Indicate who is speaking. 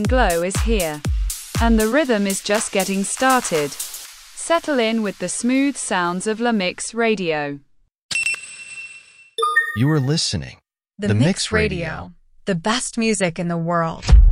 Speaker 1: Glow is here, and the rhythm is just getting started. Settle in with the smooth sounds of La Mix Radio.
Speaker 2: You are listening.
Speaker 3: The Mix Radio, the best music in the world.